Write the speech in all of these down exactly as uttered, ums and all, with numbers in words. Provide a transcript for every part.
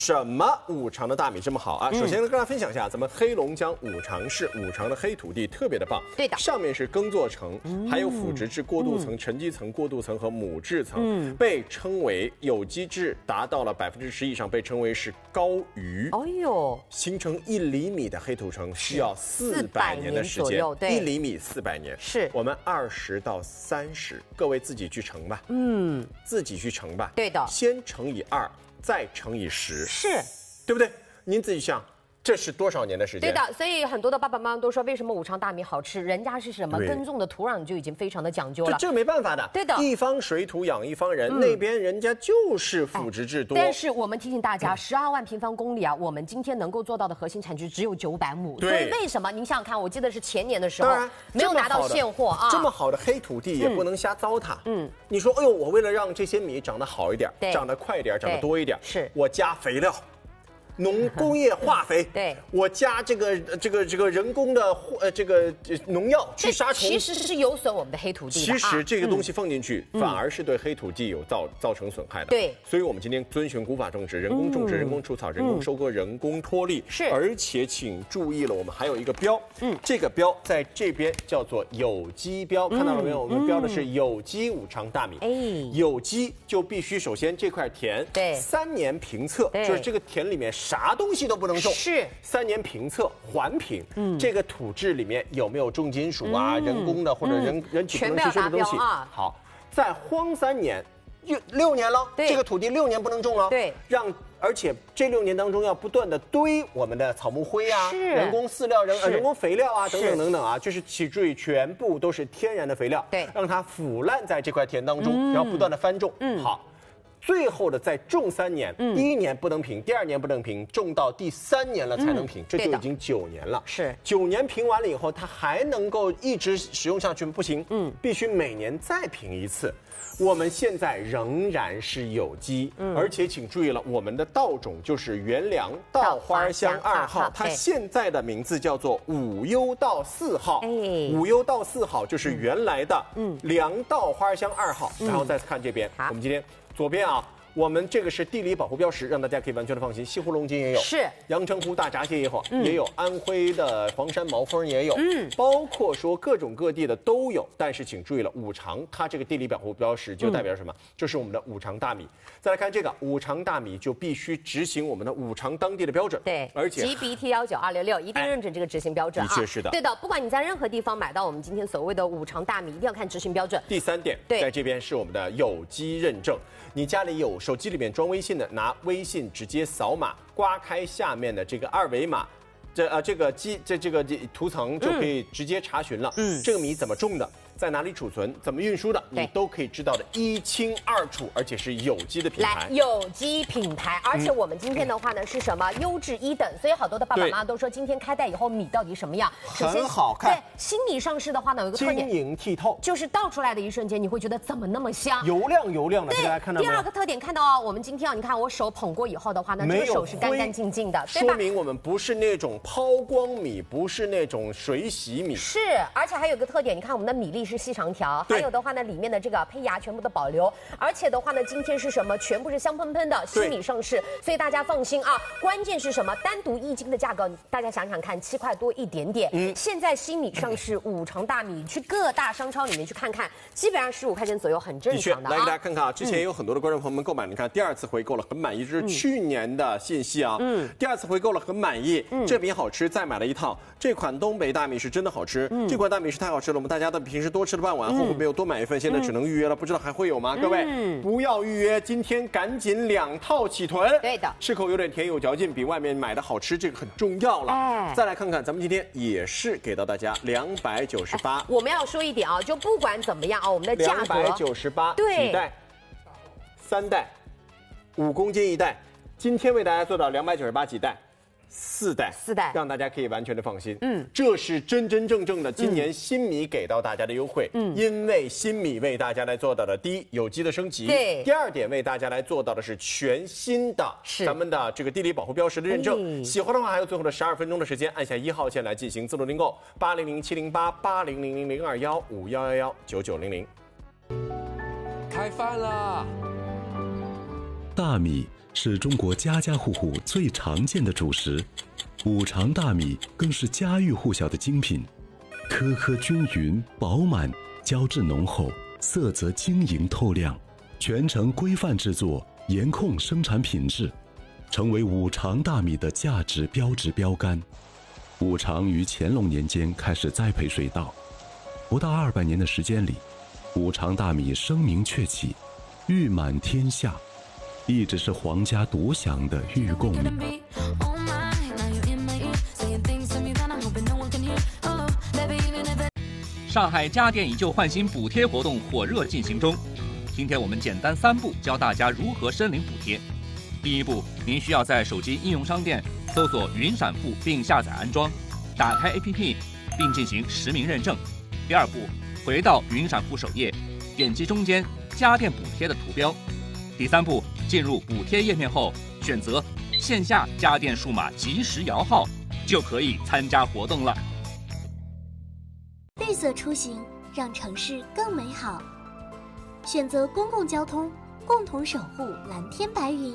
什么五常的大米这么好啊？首先跟大家分享一下，咱们黑龙江五常市五常的黑土地特别的棒。 对的， 上面是耕作层，还有腐殖质过渡层、沉积层、过渡层和母质层，被称为有机质达到了百分之十以上，被称为是高余。 哦呦， 形成一厘米的黑土层需要四百年的时间， 对， 一厘米四百年。 是我们二十到三十，各位自己去乘吧。嗯，自己去乘吧。 对的， 先乘以二。再乘以十， 是， 对不对？您自己想，这是多少年的时间？ 对的，所以很多的爸爸妈妈都说，为什么五常大米好吃？人家是什么耕种的土壤就已经非常的讲究了， 这这没办法的。 对的， 一方水土养一方人，嗯、那边人家就是腐殖质多。 但是我们提醒大家，十二万平方公里啊，我们今天能够做到的核心产值只有九百亩。所以为什么？您想想看，我记得是前年的时候没有拿到现货啊， 这么好的黑土地也不能瞎糟蹋。嗯，你说，哎呦，我为了让这些米长得好一点，长得快一点，长得多一点， 是我加肥料。农工业化肥， 对， 我加这个这个这个人工的呃这个农药去杀虫， 其实是有损我们的黑土地的。 其实这个东西放进去，反而是对黑土地有造造成损害的。 对， 所以我们今天遵循古法种植，人工种植、人工除草、人工收割、人工脱粒。 是，而且请注意了，我们还有一个标，嗯，这个标在这边叫做有机标，看到了没有？我们标的是有机五常大米。哎，有机就必须首先这块田， 对， 三年评测，就是这个田里面啥东西都不能种， 是三年评测环评，嗯，这个土质里面有没有重金属啊、嗯、人工的或者人、嗯、人体不能吸收的东西啊？好，再荒三年，六六年了，这个土地六年不能种了， 对， 让而且这六年当中要不断的堆我们的草木灰啊、人工饲料、人呃人工肥料啊等等等等啊，就是请注意，全部都是天然的肥料， 对， 让它腐烂在这块田当中，嗯、然后不断的翻种，嗯，好。最后的再种三年，嗯、第一年不能评，第二年不能评，种到第三年了才能评，嗯、这就已经九年了。 是九年评完了以后，它还能够一直使用下去不行，嗯，必须每年再评一次。我们现在仍然是有机，嗯、而且请注意了，我们的稻种就是元粮稻花香二号，它现在的名字叫做五优稻四号。哎，五优稻四号就是原来的嗯粮稻花香二号。嗯、然后再看这边，我们今天。左边啊，我们这个是地理保护标识，让大家可以完全的放心。西湖龙井也有， 是阳澄湖大闸蟹也有，嗯、也有安徽的黄山毛峰也有，嗯，包括说各种各地的都有。但是请注意了，五常它这个地理保护标识就代表什么？嗯、就是我们的五常大米。再来看这个五常大米，就必须执行我们的五常当地的标准。 对， 而且 G B T 幺九二六六一定认准这个执行标准啊。 的确是的， 对的。不管你在任何地方买到我们今天所谓的五常大米，一定要看执行标准。 第三点，在这边是我们的有机认证。你家里有手机里面装微信的，拿微信直接扫码，刮开下面的这个二维码，这呃这个基这这个图层就可以直接查询了。嗯，这个米怎么种的？在哪里储存，怎么运输的，你都可以知道的一清二楚，而且是有机的品牌。 来，有机品牌，而且我们今天的话呢、嗯、是什么？优质一等，所以好多的爸爸妈妈都说，今天开袋以后米到底什么样？ 很好看。 对，新米上市的话呢，有一个特点， 晶莹剔透， 就是倒出来的一瞬间，你会觉得怎么那么香？ 油亮油亮的，大家看到没有？ 第二个特点看到啊，我们今天啊，你看我手捧过以后的话呢，这个手是干干净净的，对吧？ 说明我们不是那种抛光米，不是那种水洗米。 是，而且还有一个特点，你看我们的米粒是细长条。还有的话呢，里面的这个胚芽全部的保留，而且的话呢，今天是什么？全部是香喷喷的新米上市，所以大家放心啊。关键是什么？单独一斤的价格，大家想想看，七块多一点点。嗯，现在新米上市，五常大米，去各大商超里面去看看，基本上十五块钱左右，很正常的、啊。 来给大家看看啊，之前也有很多的观众朋友们购买，你看第二次回购了，很满意，这是去年的信息啊。嗯，第二次回购了，很满意，嗯、这米好吃，再买了一套。这款东北大米是真的好吃，嗯、这款大米是太好吃了，我们大家的平时多吃了半碗，后悔没有多买一份，现在只能预约了，不知道还会有吗？各位，嗯、不要预约，今天赶紧两套起囤。 对的， 吃口有点甜有嚼劲，比外面买的好吃，这个很重要了。哎，再来看看，咱们今天也是给到大家两百九十八。 我们要说一点啊，就不管怎么样啊，我们的价格两百九十八，几袋？三袋，五公斤一袋。今天为大家做到两百九十八几袋。四袋， 四袋， 让大家可以完全的放心。嗯，这是真真正正的今年新米给到大家的优惠。嗯，因为新米为大家来做到的，第一，有机的升级； 对， 第二点为大家来做到的是全新的咱们的这个地理保护标识的认证。嗯、喜欢的话，还有最后的十二分钟的时间，按下一号键来进行自动订购，八零零七零八八零零零零二幺五幺幺幺九九零零。 开饭啦！ 大米是中国家家户户最常见的主食，五常大米更是家喻户晓的精品，颗颗均匀饱满，胶质浓厚，色泽晶莹透亮，全程规范制作，严控生产品质，成为五常大米的价值标志标杆。五常于乾隆年间开始栽培水稻，不到二百年的时间里，五常大米声名鹊起，誉满天下，一直是皇家独享的御贡米。 上海家电以旧换新补贴活动火热进行中，今天我们简单三步教大家如何申领补贴。第一步，您需要在手机应用商店搜索云闪付并下载安装，打开 A P P 并进行实名认证。第二步，回到云闪付首页，点击中间家电补贴的图标。第三步，进入补贴页面后，选择线下家电数码即时摇号，就可以参加活动了。 绿色出行让城市更美好，选择公共交通，共同守护蓝天白云。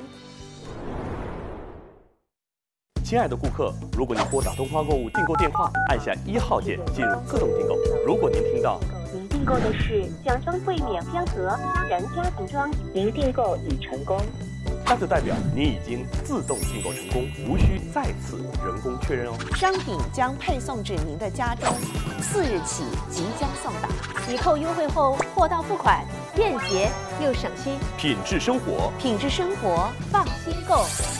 亲爱的顾客，如果您拨打东方购物订购电话，按下一号键进入自动订购。如果您听到您订购的是奖装柜免标盒人家庭装，您订购已成功， 那就代表您已经自动订购成功，无需再次人工确认哦。 商品将配送至您的家中，次日起即将送达。 抵扣优惠后，货到付款，便捷又省心。 品质生活， 品质生活，放心购。